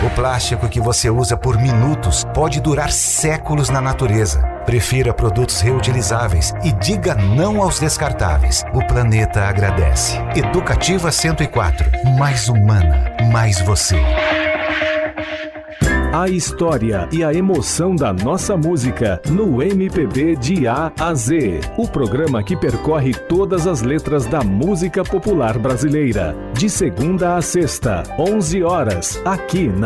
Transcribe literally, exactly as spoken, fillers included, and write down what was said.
O plástico que você usa por minutos pode durar séculos na natureza. Prefira produtos reutilizáveis e diga não aos descartáveis. O planeta agradece. Educativa cento e quatro. Mais humana, mais você. A história e a emoção da nossa música no M P B de A a Z. O programa que percorre todas as letras da música popular brasileira. De segunda a sexta, onze horas, aqui na